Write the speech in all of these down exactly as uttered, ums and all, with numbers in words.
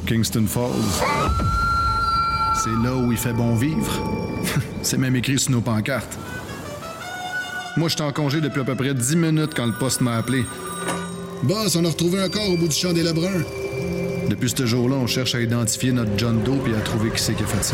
Kingston Falls. C'est là où il fait bon vivre. C'est même écrit sur nos pancartes. Moi, j'étais en congé depuis à peu près dix minutes quand le poste m'a appelé. Boss, on a retrouvé un corps au bout du champ des Lebrun. Depuis ce jour-là, on cherche à identifier notre John Doe et à trouver qui c'est qui a fait ça.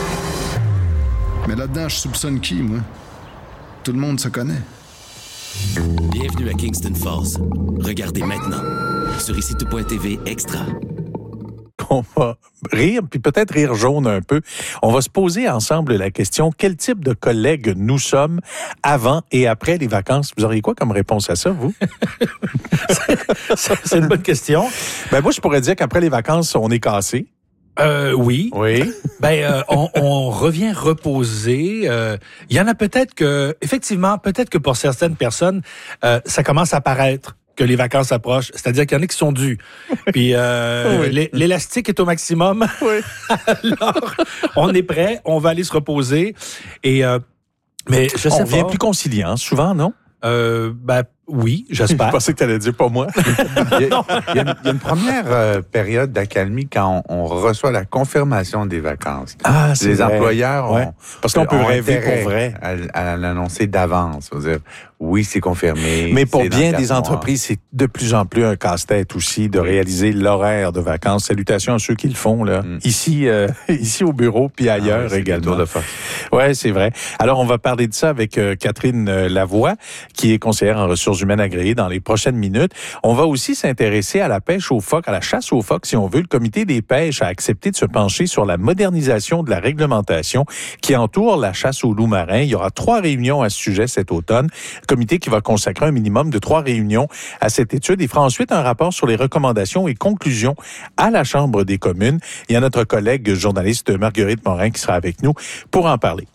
Mais là-dedans, je soupçonne qui, moi? Tout le monde se connaît. Bienvenue à Kingston Falls. Regardez maintenant sur ici tout point t v Extra. On va rire, puis peut-être rire jaune un peu. On va se poser ensemble la question, quel type de collègues nous sommes avant et après les vacances? Vous auriez quoi comme réponse à ça, vous? c'est, c'est une bonne question. Ben moi, je pourrais dire qu'après les vacances, on est cassé. Euh, oui. Oui. Ben, euh, on, on revient reposer. Il euh, y en a peut-être que, effectivement, peut-être que pour certaines personnes, euh, ça commence à paraître que les vacances approchent. C'est-à-dire qu'il y en a qui sont dus. Puis euh, oui. l'élastique est au maximum. Oui. Alors, on est prêt, on va aller se reposer. Et euh, mais je sais on pas. vient plus conciliant, souvent, non? Euh, ben oui, j'espère. Je pensais que tu allais dire pas moi. il, y a, il, y a une, il y a une première euh, période d'accalmie quand on, on reçoit la confirmation des vacances. Ah, c'est Les vrai. employeurs ouais. ont, parce qu'on peut rêver pour vrai à, à l'annoncer d'avance. C'est-à-dire, oui, c'est confirmé. Mais pour c'est bien des mois. entreprises, c'est de plus en plus un casse-tête aussi de oui. réaliser l'horaire de vacances. Salutations à ceux qui le font là, mm. ici, euh, ici au bureau puis ailleurs ah ouais, également. Ouais, c'est vrai. Alors on va parler de ça avec euh, Catherine euh, Lavoie, qui est conseillère en ressources humaines agréée dans les prochaines minutes. On va aussi s'intéresser à la pêche aux phoques, à la chasse aux phoques, si on veut. Le comité des pêches a accepté de se pencher sur la modernisation de la réglementation qui entoure la chasse aux loups marins. Il y aura trois réunions à ce sujet cet automne. Le comité qui va consacrer un minimum de trois réunions à cette étude. Il fera ensuite un rapport sur les recommandations et conclusions à la Chambre des communes. Il y a notre collègue journaliste Marguerite Morin qui sera avec nous pour en parler.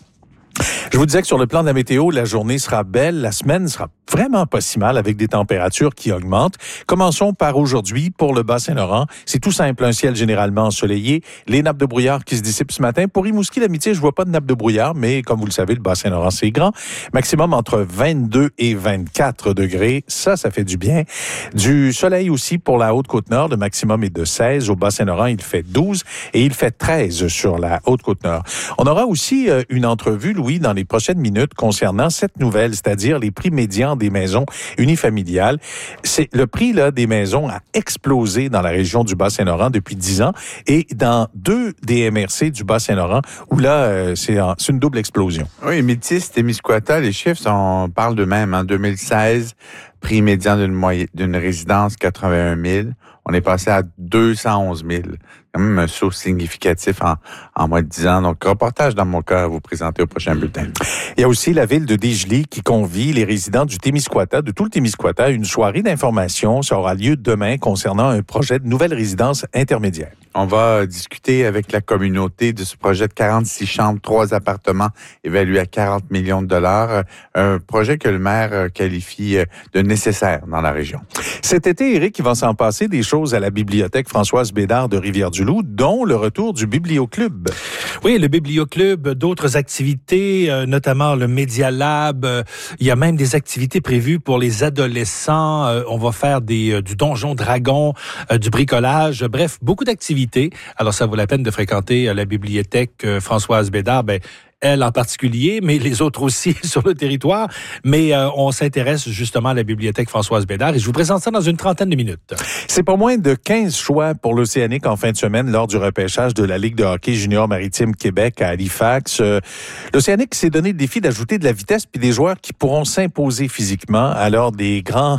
Je vous disais que sur le plan de la météo, la journée sera belle, la semaine sera vraiment pas si mal avec des températures qui augmentent. Commençons par aujourd'hui pour le Bas-Saint-Laurent. C'est tout simple, un ciel généralement ensoleillé, les nappes de brouillard qui se dissipent ce matin. Pour Rimouski, l'Amitié, je vois pas de nappes de brouillard, mais comme vous le savez, le Bas-Saint-Laurent, c'est grand. Maximum entre vingt-deux et vingt-quatre degrés. Ça, ça fait du bien. Du soleil aussi pour la Haute-Côte-Nord. Le maximum est de seize. Au Bas-Saint-Laurent, il fait douze et il fait treize sur la Haute-Côte-Nord. On aura aussi euh, une entrevue, Louis, dans les prochaines minutes concernant cette nouvelle, c'est-à-dire les prix médians des maisons unifamiliales. C'est le prix là des maisons a explosé dans la région du Bas-Saint-Laurent depuis dix ans et dans deux des M R C du Bas-Saint-Laurent où là euh, c'est, c'est une double explosion. Oui, Métis, Témiscouata, les chiffres on parle d'eux-mêmes. En deux mille seize, prix médian d'une moyenne, d'une résidence quatre-vingt-un mille. On est passé à deux cent onze mille. Quand même un saut significatif en, en moins de dix ans. Donc, reportage dans mon cas à vous présenter au prochain bulletin. Il y a aussi la ville de Desjely qui convie les résidents du Témiscouata, de tout le Témiscouata, à une soirée d'information. Ça aura lieu demain concernant un projet de nouvelle résidence intermédiaire. On va discuter avec la communauté de ce projet de quarante-six chambres, trois appartements évalués à quarante millions de dollars. Un projet que le maire qualifie de nécessaire dans la région. Cet été, Éric, il va s'en passer des choses à la bibliothèque Françoise Bédard de Rivière-du-Loup, dont le retour du Biblioclub. Oui, le Biblioclub, d'autres activités, euh, notamment le Media Lab. Euh, il y a même des activités prévues pour les adolescents. Euh, on va faire des, euh, du Donjon Dragon, euh, du bricolage. Bref, beaucoup d'activités. Alors, ça vaut la peine de fréquenter euh, la bibliothèque euh, Françoise Bédard. Ben, elle en particulier, mais les autres aussi sur le territoire. Mais euh, on s'intéresse justement à la bibliothèque Françoise Bédard et je vous présente ça dans une trentaine de minutes. C'est pas moins de quinze choix pour l'Océanique en fin de semaine lors du repêchage de la Ligue de hockey junior maritime Québec à Halifax. Euh, L'Océanique s'est donné le défi d'ajouter de la vitesse puis des joueurs qui pourront s'imposer physiquement. Alors des grands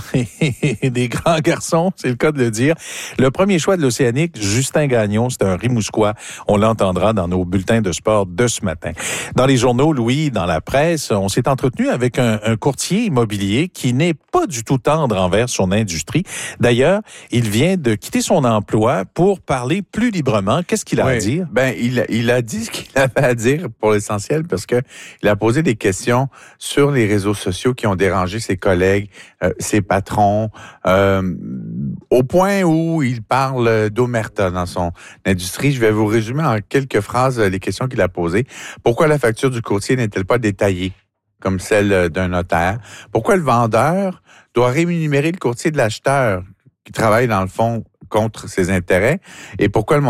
des grands garçons, c'est le cas de le dire. Le premier choix de l'Océanique, Justin Gagnon, c'est un Rimousquois. On l'entendra dans nos bulletins de sport de ce matin. Dans les journaux, Louis, dans la presse, on s'est entretenu avec un, un courtier immobilier qui n'est pas du tout tendre envers son industrie. D'ailleurs, il vient de quitter son emploi pour parler plus librement. Qu'est-ce qu'il a oui, à dire? Ben, il, il a dit ce qu'il avait à dire pour l'essentiel parce que il a posé des questions sur les réseaux sociaux qui ont dérangé ses collègues, euh, ses patrons, euh, au point où il parle d'omerta dans son industrie. Je vais vous résumer en quelques phrases les questions qu'il a posées. Pourquoi la facture du courtier n'est-elle pas détaillée comme celle d'un notaire? Pourquoi le vendeur doit rémunérer le courtier de l'acheteur qui travaille dans le fond contre ses intérêts? Et pourquoi le